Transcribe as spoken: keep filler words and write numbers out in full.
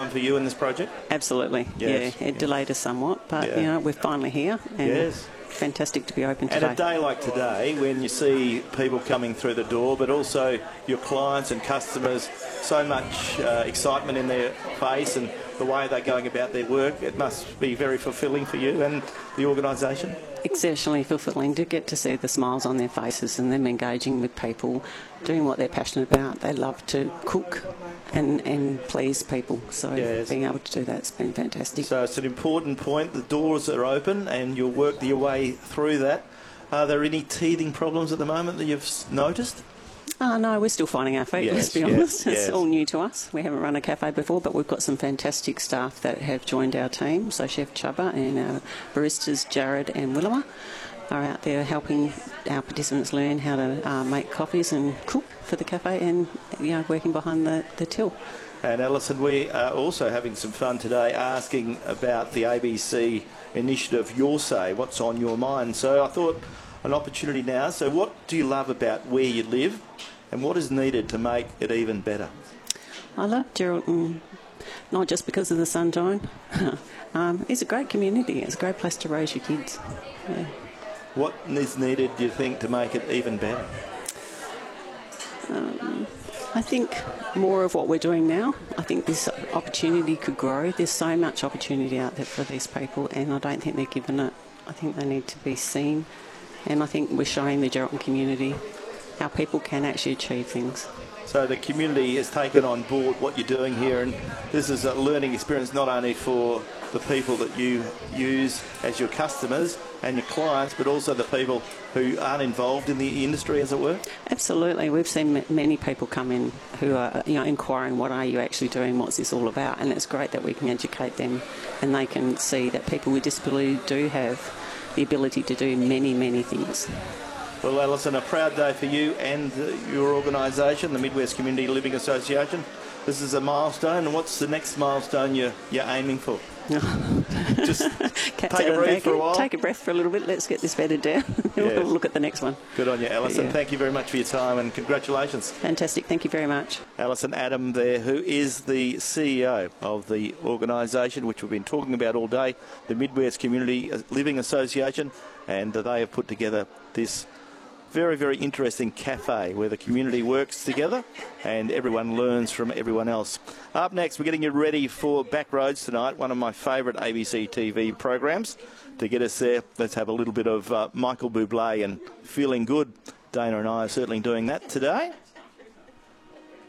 disappointment for you in this project? Absolutely. Yes, yeah, it yes. delayed us somewhat, but Yeah. you know, we're finally here. And Yes. fantastic to be open And today. a day like today, when you see people coming through the door, but also your clients and customers, so much uh, excitement in their face and the way they're going about their work, it must be very fulfilling for you and the organisation. Exceptionally fulfilling to get to see the smiles on their faces and them engaging with people, doing what they're passionate about. They love to cook and, and please people. So Yes. being able to do that's been fantastic. So it's an important point. The doors are open and you'll work your way through that. Are there any teething problems at the moment that you've s- noticed? Oh, no, we're still finding our feet, Yes, let's be yes, honest. It's yes. all new to us. We haven't run a cafe before, but we've got some fantastic staff that have joined our team. So Chef Chubba and our baristas, Jared and Willama, are out there helping our participants learn how to uh, make coffees and cook for the cafe and, you know, working behind the, the till. And Alison, we are also having some fun today asking about the A B C initiative, Your Say, what's on your mind. So I thought an opportunity now. So what do you love about where you live and what is needed to make it even better? I love Geraldton, not just because of the sunshine. um, it's a great community. It's a great place to raise your kids. Yeah. What is needed, do you think, to make it even better? Um, I think more of what we're doing now. I think this opportunity could grow. There's so much opportunity out there for these people, and I don't think they're given it. I think they need to be seen, and I think we're showing the Geraldton community how people can actually achieve things. So the community has taken on board what you're doing here, and this is a learning experience not only for the people that you use as your customers and your clients, but also the people who aren't involved in the industry, as it were? Absolutely. We've seen m- many people come in who are, you know, inquiring, what are you actually doing, what's this all about? And it's great that we can educate them and they can see that people with disability do have the ability to do many, many things. Well, Alison, a proud day for you and uh, your organisation, the Midwest Community Living Association. This is a milestone, and what's the next milestone you're, you're aiming for? Just take a breath for a while. Take a breath for a little bit. Let's get this bedded down. Yes. We'll look at the next one. Good on you, Alison. Yeah. Thank you very much for your time and congratulations. Fantastic. Thank you very much. Alison Adam there, who is the C E O of the organisation which we've been talking about all day, the Midwest Community Living Association, and they have put together this very, very interesting cafe where the community works together and everyone learns from everyone else. Up next, we're getting you ready for Backroads tonight, one of my favourite A B C T V programs. To get us there, let's have a little bit of uh, Michael Bublé and Feeling Good. Dana and I are certainly doing that today.